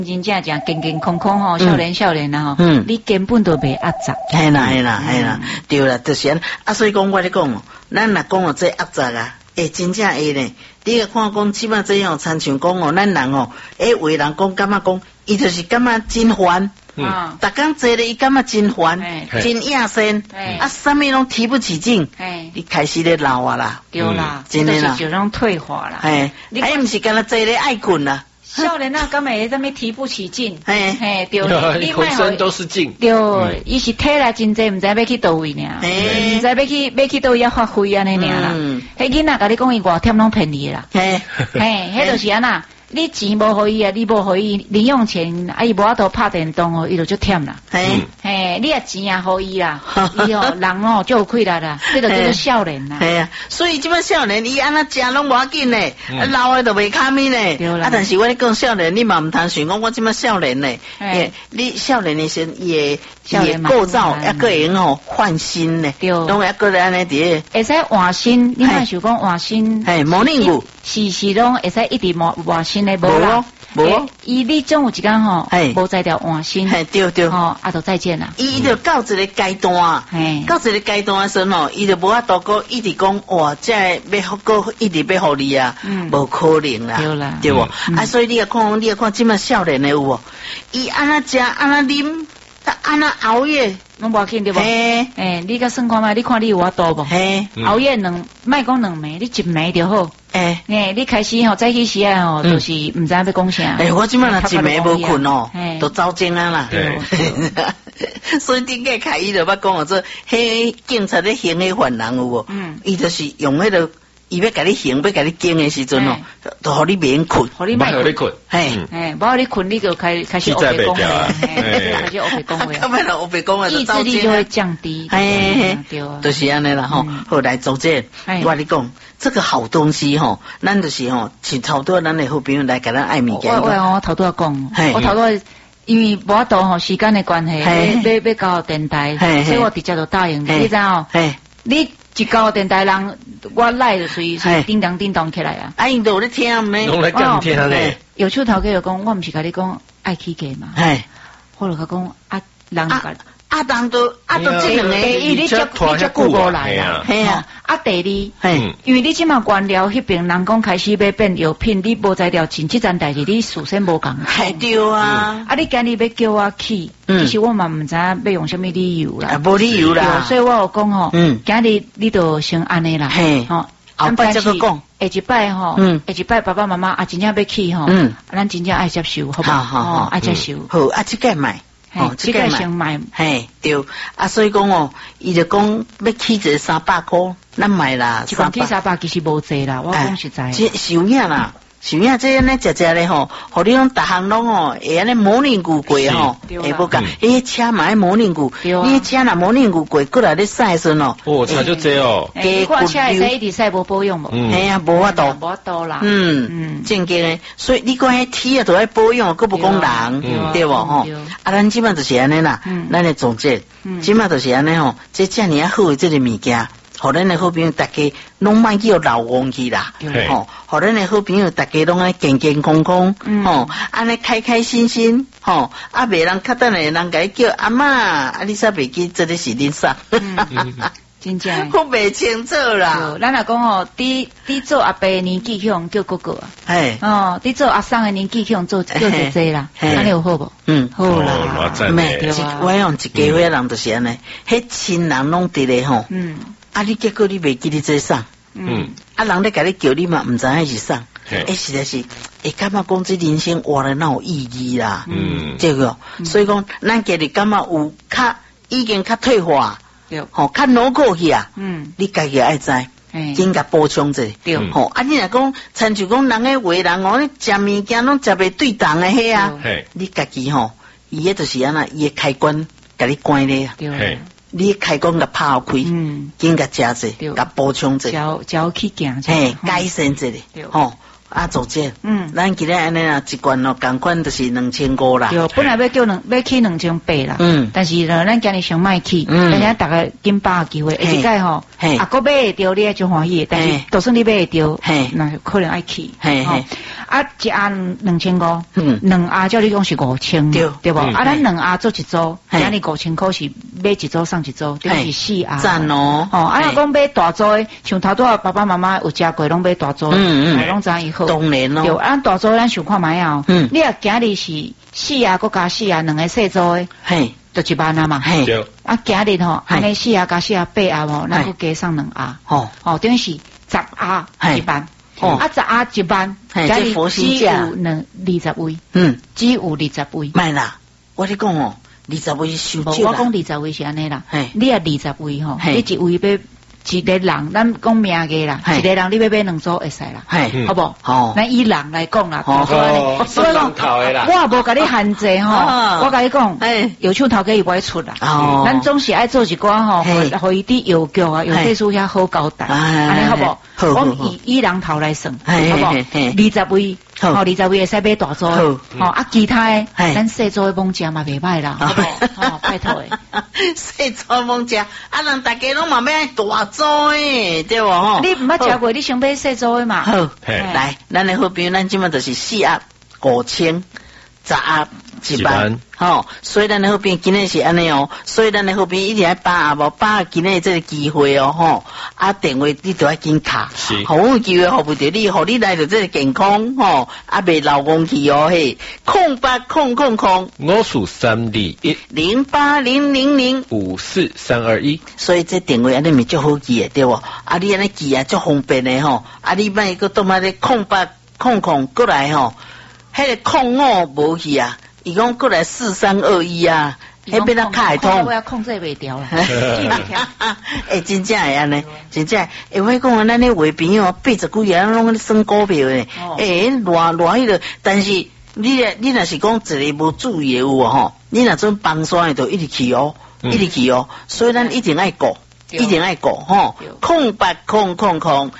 真正健健康康吼，少年啊吼，你根本都袂压榨。 系啦，对啦，就是安啊，所以讲我咧讲哦，咱若讲哦，这压榨啊，真正会呢。你个看讲，起码这样亲像讲哦，咱人哦，有的人讲感觉讲，伊就是感觉真烦。逐工坐咧，伊感觉真烦，真厌身，啊，啥物拢提不起劲，你开始咧老啊啦， 对啦， 真诶啦， 就种退化啦， 你毋是干那坐咧爱困啦。 少年啊，敢会啥物提不起劲？ 嘿， 对， 你浑身都是劲。 对，伊是体力真济，毋知要去倒位呢，毋知要去倒位发挥安尼尔啦。迄囡仔甲你讲伊外忝拢骗你啦。迄就是安那。你钱无互伊啊，你无互伊零用钱，啊伊无法度拍电动哦，伊就足忝啦。你啊钱也互伊啦，伊哦人哦就有气力啦，这就叫做少年啦。 系啊，所以即摆少年伊安那食拢无要紧嘞，老诶就袂卡咪嘞。啊，但是我咧讲少年，你嘛毋通想讲我即摆少年嘞，你少年诶时伊诶构造抑个会用换新嘞，拢抑个咧安尼伫。 会使换新，你莫想讲换新， 模拟句， 是拢会使一直换新。 无啦，无， 你总有一天吼，无再条换新， 对， 吼，啊，就再见啦。 伊就到一个阶段，到一个阶段的时候，伊就无法度个一直讲哇，这要个一直要互你啊，无可能啦， 对啦， 对无？啊，所以你要看，即摆少年的有无？伊安那食，安那啉，安那熬夜， 拢无要紧对无？你甲算看觅，你看你有法度无？熬夜莫讲2暝，你1暝就好。你开始吼早起时啊吼，就是毋知要讲啥。 我即摆若1暝无困哦，都走精啊啦。所以顶个开伊就捌讲哦，这迄警察咧行迄犯人有无？伊就是用迄个。伊要甲你行，要甲你惊的时阵哦，就互你免困， 互你困， 无互你困，你就开始学白讲话，开始学白讲话， 根本就学白讲话， 意志力就会降低， 对啊，就是安尼啦吼。后来总结，我你讲这个好东西吼，咱就是吼，请超多咱的好朋友来甲咱爱物件。 我头拄讲，我头拄因为无法度吼时间的关系，要到电台，所以我直接就答应，你知道？你。一到电台人，我来就随叮当起来啊！ 啊，因都有咧听咩？ 拢来讲听咧。 有处头家就讲，我毋是甲你讲爱起价嘛。我就甲讲啊，人人都这两个，你足久无来啦。系啊，第二，因为你即马官僚迄边人讲开始要变药品，你无在了前即阵代志，你事先无讲。 系对啊。 你今日要叫我去，其实我嘛毋知要用什么理由啦。 无理由啦。 所以我有讲吼，今日你就先安尼啦。 吼，后摆再讲。 下一摆吼，下一摆爸爸妈妈啊真正要去吼，咱真正爱接受，好不好？爱接受。 好，啊，即个买。 这个先买， 对，啊，所以讲哦，伊就讲要起一个300块，咱买啦， 一罐起300其实无济啦，我讲实在， 这收影啦。是影这安尼食咧吼，互你拢逐项拢哦，会安尼模拟句过吼，会无讲，车嘛爱模拟句，你车若模拟句过，过来咧驶时哦， 差就这哦， 我车会使一直驶无保养无， 无法度， 无法度啦， 正经诶，所以你讲迄铁啊，都爱保养，佫不讲人，对无吼？啊，咱即摆就是安尼啦，咱诶总结，即摆就是安尼吼，这遮尔啊好诶，这个物件。互咱的好朋友大家拢莫叫老忘去啦，吼！互咱的好朋友大家拢爱健健康康，吼！安尼开开心心，吼！啊，袂人较等下人甲伊叫阿嬷，啊，你煞袂记这个是恁啥？ 真正， 我袂清楚啦。 咱若讲吼，你做阿伯年纪去用叫哥哥啊，你做阿桑的年纪去用做叫姐姐啦，安尼有好无？好啦， 我用一家伙人就是安尼，迄亲人拢伫咧吼。啊！你结果你袂记得这啥？啊，人咧甲你叫你嘛，毋知影是啥？实在是会感觉讲这人生活得哪有意义啦？对个，所以讲咱家己感觉有较已经较退化，吼，较脑壳去啊。你家己爱知，应该补充者。吼，啊，你若讲亲像讲人诶话人哦，你食物件拢食袂对当诶迄啊，你家己吼，伊迄就是安那，伊诶开关甲你关咧啊。你开讲甲拍开，紧甲食者，甲补充者， 交去行， 改善者咧，吼，啊，做这，咱今日安尼啊，一罐咯，共款就是2500啦。 对，本来要去2800啦，但是呢，咱今日想卖去，大家大概紧把握机会，下一届吼，啊，个买会着你就欢喜，但是就算你买会着，那可能爱去， 啊，一鸭2500，两鸭照你讲是5000，对不？啊，咱两鸭做一组，今日5000块是买一组送一组，等于4鸭。 赞哦！ 啊，若讲买大组的，像头拄啊爸爸妈妈有食过，拢买大组，拢知伊好。 当然咯。 对，咱大组咱想看卖啊，你若今日是4鸭，搁加4鸭，两个细组的，嘿，就1万啊嘛。嘿，啊，今日吼，安尼4鸭加4鸭8鸭吼，咱搁加上2鸭。哦，等于是10鸭1万。啊，10鸭1万， 这佛心价 20位，只有20位。 卖啦，我咧讲哦，20位伤少啦。 我讲20位是安尼啦，你啊20位吼，你一位要一个人，咱讲名额啦，一个人你要买2组会使啦，好不？好，咱以人来讲啦， 所以讲， 我无甲你限制吼，我甲你讲，有手头家伊不会出啦，咱总是爱做一寡吼，互伊啲邮局啊，邮政署遐好交代，安尼好不？我以人头来算，好不？20位。哦，20位会使买大组，哦，啊，其他诶，咱细组诶猛食嘛袂歹啦，好不？哦，拜托诶， 细组猛食，啊，人大家拢嘛要爱大组诶，对无吼？ 你毋捌食过，你想买细组诶嘛？ 好，来，咱诶好朋友，咱即马就是4鸭5000，10鸭1万，吼，所以咱诶好朋友今日是安尼哦，所以咱诶好朋友一定要把握无把握今日这个机会哦，吼，啊，电话你都要紧卡，好有机会服务着你，互你来到这个健康，吼，啊，袂老公去哦，嘿，0800 5431 08000 54321， 所以这电话安尼咪足好记诶，对无？啊，你安尼记啊足方便诶吼，啊，你莫个倒仔咧0800过来吼，迄个05无去啊。伊讲过来4321啊，迄边咱卡会通。 我要控制袂掉啦。 真正会安尼，真正。我讲啊，咱咧话朋友80几ye咱拢咧算股票咧。偌迄个，但是你若是讲一个无注意有吼，你若种帮山诶，就一直去哦，一直去哦。所以咱一定爱顾。一定爱顾吼，0800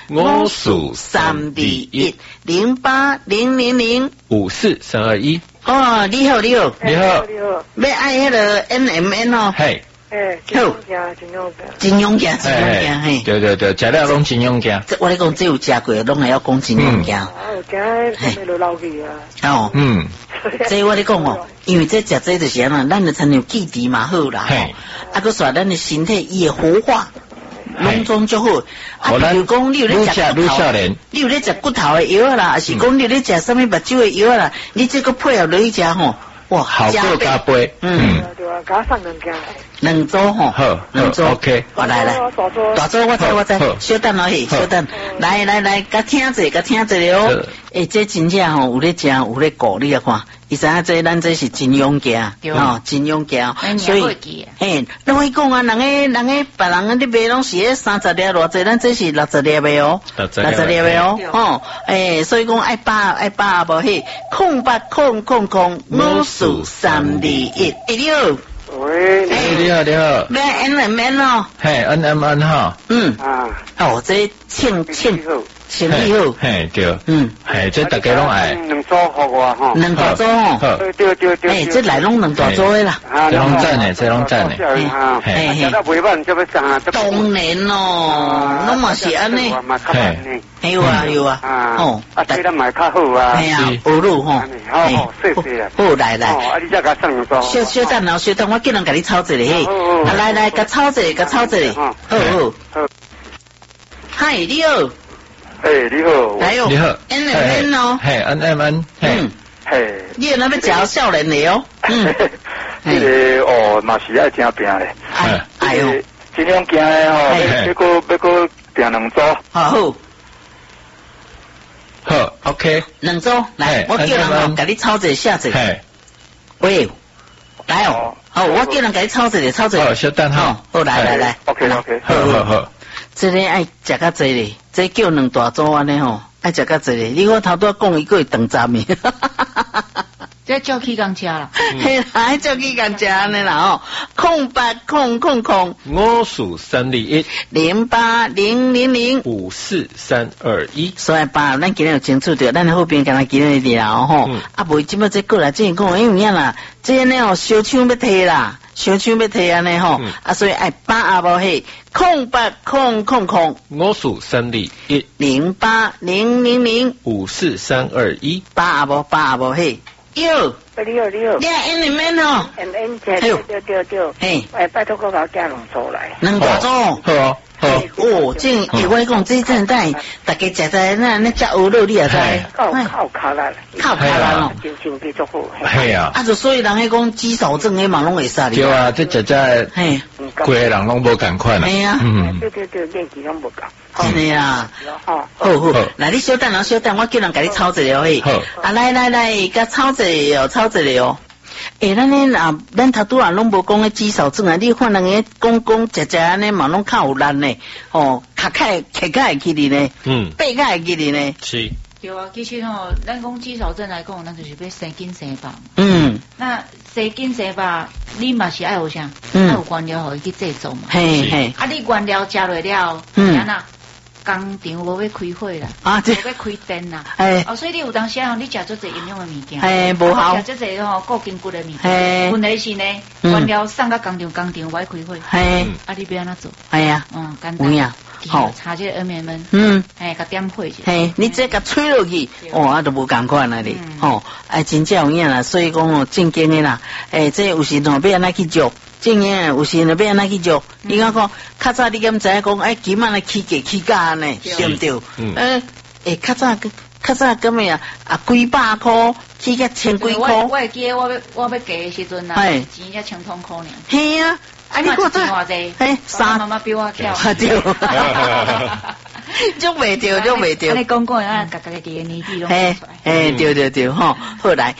5431 08000 54321。 哦，你好， 你好， 要爱迄个 NMN 哦， 嘿， 好，金庸镜， 嘿，对，食了拢金庸镜。 我咧讲，只有食过，拢系要讲金庸镜。哦，这我咧讲哦，因为这食这就是安那，咱的才有记忆嘛好啦，啊，个说咱的身体伊会活化。拢总就好，啊，比如讲你有咧食骨头，你有咧食骨头的药啦，还是讲你有咧食什么目睭的药啦，你这个配合落去食吼，哇， 好过加杯， 对啊，加上2组吼， 好 ，2组 ，OK， 我来，大组我知，稍等咯嘿，稍等，来，甲听者哦，这真正吼有咧食，有咧顾，你来看。伊知影这咱这是金庸镜，吼，金庸镜，所以，咱会讲啊，人个别人你买拢是30粒偌济，咱这是60粒的哦，60粒的哦，吼，所以讲爱把无嘿，0800 5431，你好， 喂，你好， 买 NMN 哦， 嘿 ，NMN 哈， 哦，这庆生意好， 嘿对，嘿，这大家拢爱 ，2组互我吼 ，2大组吼，对，这来拢2大组的啦， 这拢赞的， 嘿，食到袂慢，这要啥？ 当然咯，拢嘛是安尼，有啊， 哦，啊，对咱买较好啊， 系啊，有路吼， 好，谢谢啊， 好来， 啊，你再甲送2组， 稍等，我叫人甲你抄一个嘿，来，甲抄一个，好，嗨，你好。 你好， 你好 ，NMN 哦， 嘿 ，NMN， 嘿， 你有那边食少年的哦， 这个哦，嘛是爱真拼嘞， 哎呦， 金庸镜的吼，要个订2组， 好 ，OK， 2组，来，我叫人哦，甲你抄一个下一个，喂，来哦，好，我叫人甲你抄一个， 好，稍等哈， 好，来 ，OK， 好。 这个爱食较济咧，这叫2大组安尼吼，爱食较济咧。你看头拄讲伊个会长站的， 这照起工吃啦， 嘿啦，照起工吃安尼啦吼，0800 5431 08000 54321。 所以咱今日有清楚着，咱后边敢若今日的啦吼，啊，袂即么这过来，这讲因为啦，这呢哦烧枪要摕啦。 小手要摕安尼吼，所以爱把阿无嘿，080000， 我数321 0800054321，把阿无嘿，哟。 6， 你按 N 哦 ，N 对，嘿，拜托我把家弄出来， 两大组， 好。 哦，正我讲这阵带大家食在那食鹅肉，你也知？ 靠卡啦哦， 就比较好。 系啊， 就所以人迄讲肌少症迄嘛拢会杀你。 对啊，这食在，规个人拢无共款啦。 系啊， 对，年纪拢无共。 真的啊，好，来你稍等，我叫人甲你抄一个嘿。好，来，甲抄一个哦。咱头拄啊拢无讲个肌少症啊，你看人个讲食安尼嘛拢较有力呢，脚会起哩呢，背会起哩呢， 是。 对啊，其实咱讲肌少症来讲，咱就是要生筋生饱。那生筋生饱，你嘛是爱有啥？爱有原料互伊去制作嘛。 嘿， 你原料食落了，安那？工厂无要开火啦，无要开灯啦，所以你有当时你食做侪营养的物件， 无好， 食做侪固筋骨的物件，问题是呢，原料送到工厂无爱开火，你要安怎做？ 系啊， 简单，好，查这个 MM，甲点火去， 你这甲吹落去，都无共款啦哩，真正有影啦，所以讲正经的啦，这有时要安怎去做？正经有时要安怎去做？你讲较早你敢知影讲，今晚来起价呢，对不对？较早咁样几百块，起价千几块。 我会记我要价的时阵啊，钱才1000块尔。 系啊，你看这， 妈妈比我巧。 对。就袂着。 你讲啊，家己的年纪拢对，好来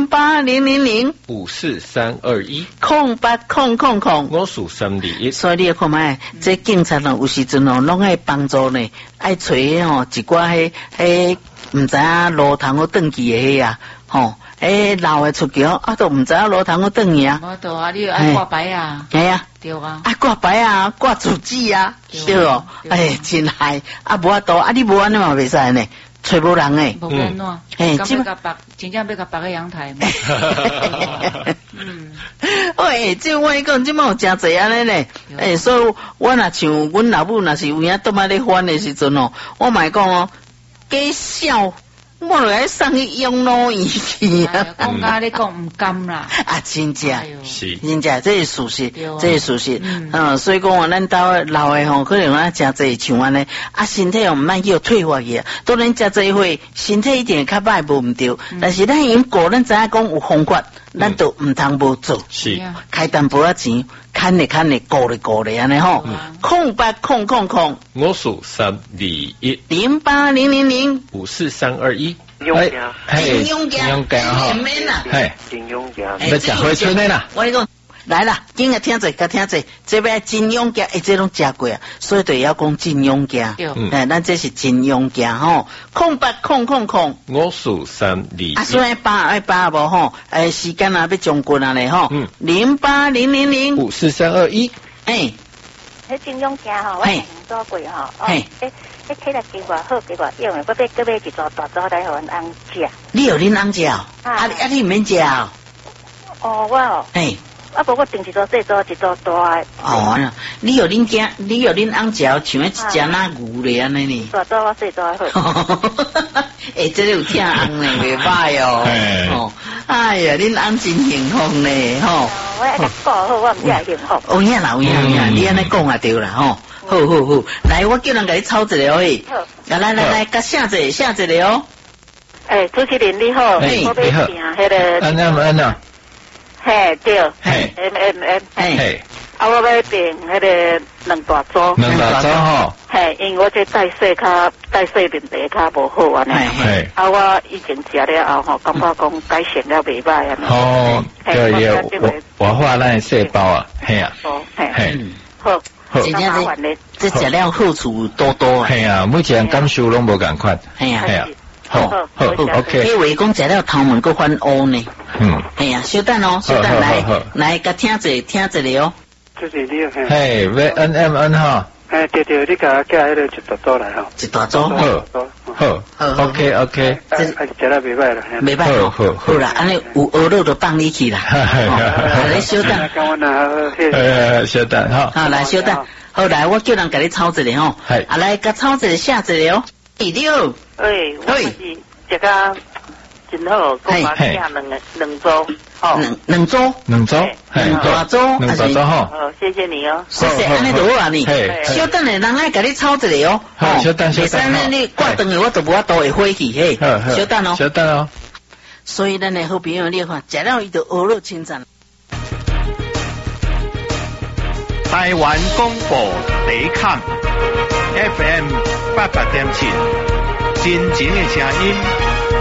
0800054321，0800， 我数321。 所以你看卖，这警察有时阵拢爱帮助呢，爱找一寡迄唔知影路头好转去的迄啊，老的出桥都唔知影路头好转去啊。 我都你爱挂牌啊。 系啊。 对啊， 挂牌啊，挂主机啊，对哦，真害无法度你无安尼嘛袂使呢，找无人诶， 无安怎？真正要甲别个阳台嘛。 喂，即我讲，即有真侪安尼呢，所以我若像阮老母若是有影倒仔咧翻的时阵我嘛讲假笑。我落来送去养老院去啊！讲甲你讲唔甘啦， 真正是， 真正这是事实，所以讲咱兜老的可能真侪像安尼，身体唔慢叫退化去，当然真侪会身体一定较歹无唔对，但是咱已经过，咱知影讲有方法，咱都唔通无做， 是开淡薄仔钱，看咧，顾咧安尼0800， 我数321 0800054321。 金庸家哈， 金庸家，要食回春的啦。 我讲来啦，今日听者，这边金庸家，这拢食过啊，所以就要讲金庸家。咱这是金庸家0800， 我数321。 所以8无时间要将军啊咧0800054321。 迄金庸家我曾做过迄体力真偌好，几偌用的，我要一撮大撮来互阮翁食。 你有恁翁食哦？你唔免食哦？ 我无我定一撮细撮，一撮大的。 你有恁翁食，像一只哪牛咧安尼呢？ 大撮我细撮好。 这里有听翁呢，袂歹哦。哎呀，恁翁真幸福呢， 我一个顾好，我唔知系幸福。 有影，你安尼讲也对啦，好，来，我叫人甲你抄一个来，甲写一个哦。 主持人你好，我要订迄个。 安。 嘿，对。嘿。我要订迄个两大组。因为我这代谢问题较无好安尼。我以前食了后感觉讲改善了袂歹安尼。 对，活化咱的细胞啊， 好。 真正这食了好处多啊。 系啊，每一人感受拢无共款。 系啊， 好 ，OK。 迄话讲食了头毛佫反乌呢。系啊，稍等来，甲听一个哦。 就是你嘿，要 NMN 哈。 对，你甲迄个一大组来一大组。 好 ，OK， 这食得袂歹啦， 袂歹，好啦，安尼有鹅肉就放你去啦，来稍等， 稍等哈， 好来稍等，好来我叫人给你炒一个吼，啊来甲炒一个下一个哦，六， 我是这个真好，讲嘛下两周。 两周， 两大周哈。 谢谢你哦。 谢谢，安尼就好啊你。稍等下，人爱给你炒一个哦。 稍等。 袂使你挂断的，我都无法度会火气嘿。稍等哦。 稍等哦。 所以咱的好朋友，你看，食了伊就鹅肉清赞。 台湾广播第一抗 FM 88.7，真情的声音。